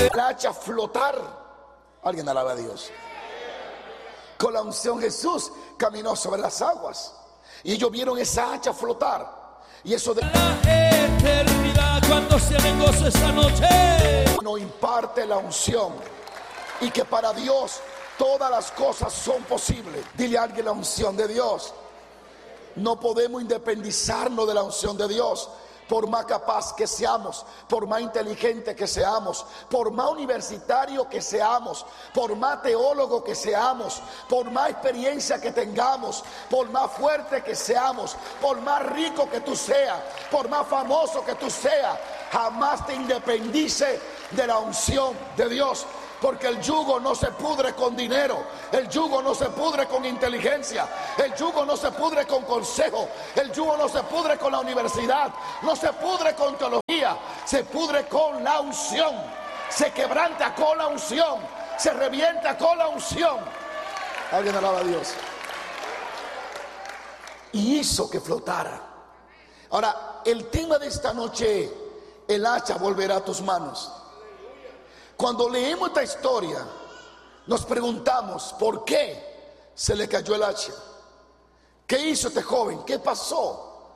el hacha flotar. Alguien alaba a Dios. Con la unción Jesús caminó sobre las aguas y ellos vieron esa hacha flotar. Y eso de la eternidad, cuando se den gozo esta noche, no imparte la unción, y que para Dios todas las cosas son posibles. Dile a alguien: la unción de Dios. No podemos independizarnos de la unción de Dios. Por más capaz que seamos, por más inteligente que seamos, por más universitario que seamos, por más teólogo que seamos, por más experiencia que tengamos, por más fuerte que seamos, por más rico que tú seas, por más famoso que tú seas, jamás te independice de la unción de Dios. Porque el yugo no se pudre con dinero, el yugo no se pudre con inteligencia, el yugo no se pudre con consejo, el yugo no se pudre con la universidad, no se pudre con teología, se pudre con la unción, se quebranta con la unción, se revienta con la unción. Alguien alaba a Dios. Y hizo que flotara. Ahora, el tema de esta noche: el hacha volverá a tus manos. Cuando leemos esta historia, nos preguntamos por qué se le cayó el hacha. ¿Qué hizo este joven? ¿Qué pasó?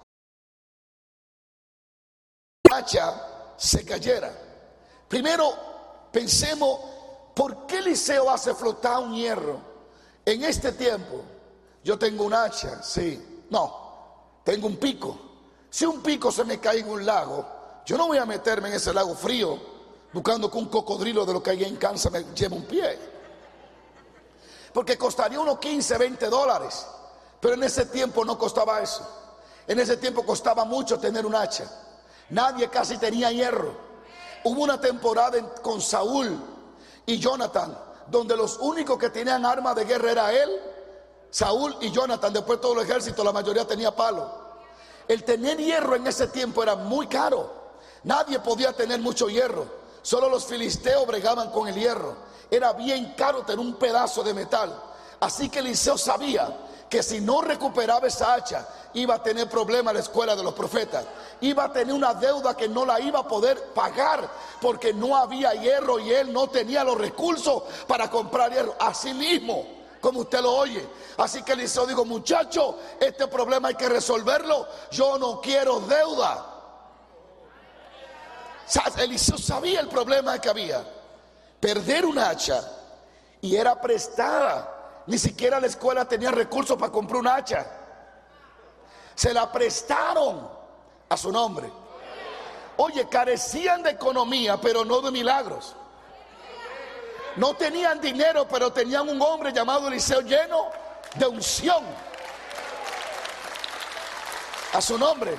El hacha se cayera. Primero, pensemos, ¿por qué Eliseo hace flotar un hierro en este tiempo? Yo tengo un hacha, sí. No, tengo un pico. Si un pico se me cae en un lago, yo no voy a meterme en ese lago frío buscando que un cocodrilo de lo que hay en Kansas me lleve un pie, porque costaría unos 15, 20 dólares. Pero en ese tiempo no costaba eso. En ese tiempo costaba mucho tener un hacha. Nadie casi tenía hierro. Hubo una temporada con Saúl y Jonathan donde los únicos que tenían armas de guerra era él, Saúl y Jonathan. Después todo el ejército, la mayoría tenía palo. El tener hierro en ese tiempo era muy caro. Nadie podía tener mucho hierro. Solo los filisteos bregaban con el hierro. Era bien caro tener un pedazo de metal. Así que Eliseo sabía que si no recuperaba esa hacha, iba a tener problemas en la escuela de los profetas. Iba a tener una deuda que no la iba a poder pagar, porque no había hierro y él no tenía los recursos para comprar hierro. Así mismo, como usted lo oye. Así que Eliseo dijo: muchacho, este problema hay que resolverlo. Yo no quiero deuda. Eliseo sabía el problema que había: perder un hacha, y era prestada. Ni siquiera la escuela tenía recursos para comprar un hacha. Se la prestaron a su nombre. Oye, carecían de economía, pero no de milagros. No tenían dinero, pero tenían un hombre llamado Eliseo lleno de unción a su nombre.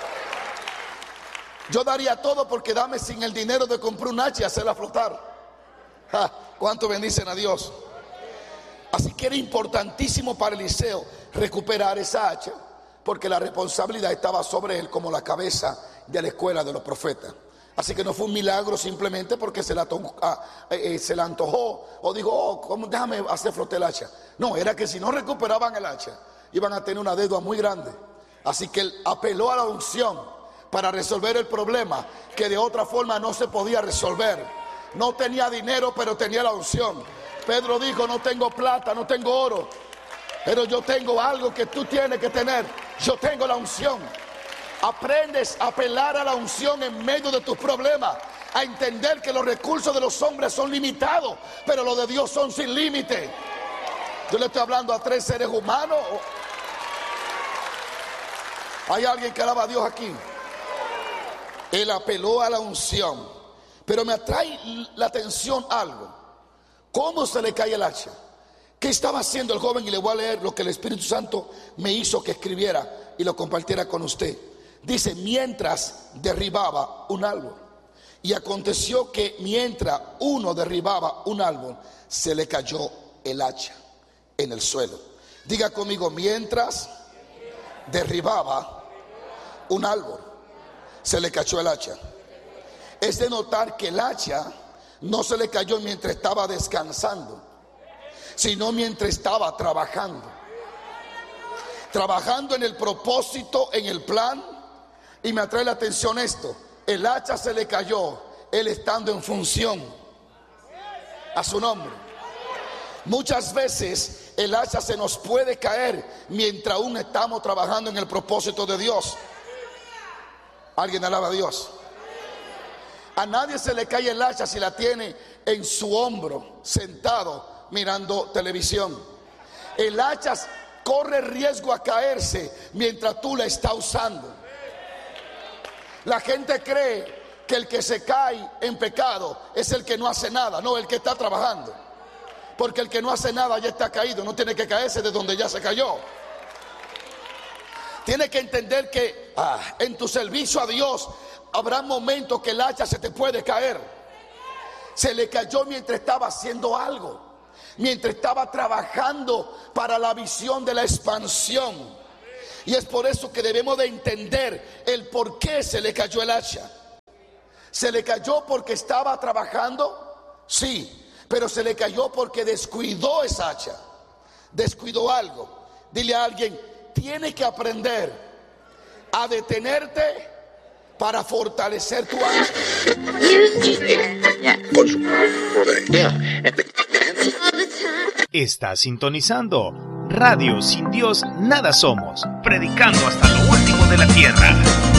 Yo daría todo por quedarme sin el dinero de comprar un hacha y hacerla flotar. ¿Cuánto bendicen a Dios? Así que era importantísimo para Eliseo recuperar esa hacha, porque la responsabilidad estaba sobre él como la cabeza de la escuela de los profetas. Así que no fue un milagro simplemente porque se le antojó o dijo: déjame hacer flotar el hacha. No, era que si no recuperaban el hacha, iban a tener una deuda muy grande. Así que él apeló a la unción para resolver el problema que de otra forma no se podía resolver. No tenía dinero, pero tenía la unción. Pedro dijo: no tengo plata, no tengo oro, pero yo tengo algo que tú tienes que tener. Yo tengo la unción. Aprendes a apelar a la unción en medio de tus problemas, a entender que los recursos de los hombres son limitados, pero los de Dios son sin límite. Yo le estoy hablando a 3 seres humanos. ¿Hay alguien que alaba a Dios aquí? Él apeló a la unción. Pero me atrae la atención algo: ¿cómo se le cae el hacha? ¿Qué estaba haciendo el joven? Y le voy a leer lo que el Espíritu Santo me hizo que escribiera y lo compartiera con usted. Dice: mientras derribaba un árbol. Y aconteció que mientras uno derribaba un árbol, se le cayó el hacha en el suelo. Diga conmigo: mientras derribaba un árbol, se le cayó el hacha. Es de notar que el hacha no se le cayó mientras estaba descansando, sino mientras estaba trabajando en el propósito, en el plan. Y me atrae la atención esto: el hacha se le cayó él estando en función. A su nombre. Muchas veces el hacha se nos puede caer mientras aún estamos trabajando en el propósito de Dios. Alguien alaba a Dios. A nadie se le cae el hacha si la tiene en su hombro, sentado mirando televisión. El hacha corre riesgo a caerse mientras tú la estás usando. La gente cree que el que se cae en pecado es el que no hace nada, no, el que está trabajando. Porque el que no hace nada ya está caído, no tiene que caerse de donde ya se cayó. Tiene que entender que en tu servicio a Dios habrá momentos que el hacha se te puede caer. Se le cayó mientras estaba haciendo algo, mientras estaba trabajando para la visión de la expansión. Y es por eso que debemos de entender el por qué se le cayó el hacha. ¿Se le cayó porque estaba trabajando? Sí, pero se le cayó porque descuidó esa hacha. Descuidó algo. Dile a alguien: tienes que aprender a detenerte para fortalecer tu hacha. Está sintonizando Radio Sin Dios Nada Somos, predicando hasta lo último de la tierra.